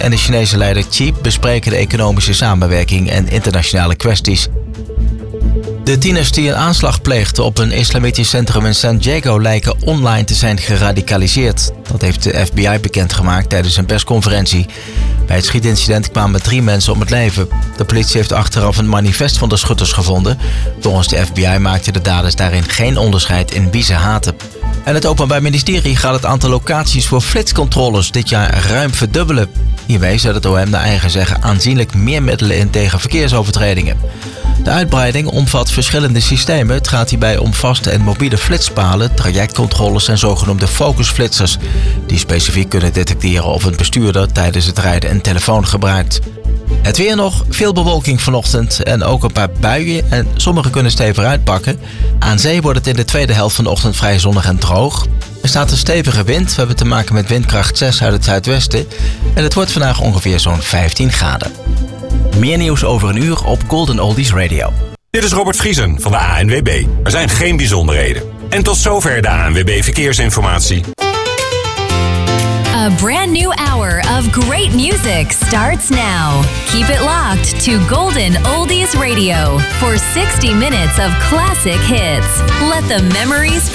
en de Chinese leider Xi bespreken de economische samenwerking en internationale kwesties. De tieners die een aanslag pleegden op een islamitisch centrum in San Diego lijken online te zijn geradicaliseerd. Dat heeft de FBI bekendgemaakt tijdens een persconferentie. Bij het schietincident kwamen 3 mensen om het leven. De politie heeft achteraf een manifest van de schutters gevonden. Volgens de FBI maakten de daders daarin geen onderscheid in wie ze haten. En het Openbaar Ministerie gaat het aantal locaties voor flitscontroles dit jaar ruim verdubbelen. Hiermee zet het OM naar eigen zeggen aanzienlijk meer middelen in tegen verkeersovertredingen. De uitbreiding omvat verschillende systemen. Het gaat hierbij om vaste en mobiele flitspalen, trajectcontroles en zogenoemde focusflitsers, die specifiek kunnen detecteren of een bestuurder tijdens het rijden een telefoon gebruikt. Het weer nog, veel bewolking vanochtend en ook een paar buien en sommige kunnen stevig uitpakken. Aan zee wordt het in de tweede helft van de ochtend vrij zonnig en droog. Er staat een stevige wind, we hebben te maken met windkracht 6 uit het zuidwesten en het wordt vandaag ongeveer zo'n 15 graden. Meer nieuws over een uur op Golden Oldies Radio. Dit is Robert Vriesen van de ANWB. Er zijn geen bijzonderheden. En tot zover de ANWB Verkeersinformatie. A brand new hour of great music starts now. Keep it locked to Golden Oldies Radio for 60 minutes of classic hits. Let the memories